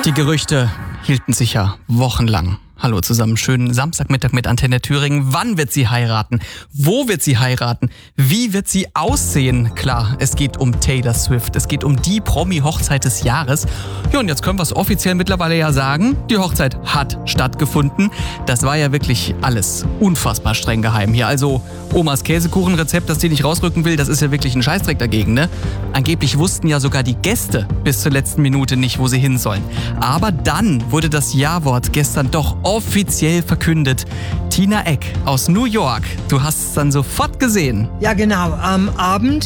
Die Gerüchte hielten sich ja wochenlang. Hallo zusammen, schönen Samstagmittag mit Antenne Thüringen. Wann wird sie heiraten? Wo wird sie heiraten? Wie wird sie aussehen? Klar, es geht um Taylor Swift. Es geht um die Promi-Hochzeit des Jahres. Ja, und jetzt können wir es offiziell mittlerweile ja sagen. Die Hochzeit hat stattgefunden. Das war ja wirklich alles unfassbar streng geheim hier. Also Omas Käsekuchenrezept, das die nicht rausrücken will, das ist ja wirklich ein Scheißdreck dagegen, ne? Angeblich wussten ja sogar die Gäste bis zur letzten Minute nicht, wo sie hin sollen. Aber dann wurde das Ja-Wort gestern doch offiziell verkündet. Tina Eck aus New York, du hast es dann sofort gesehen. Ja genau, am Abend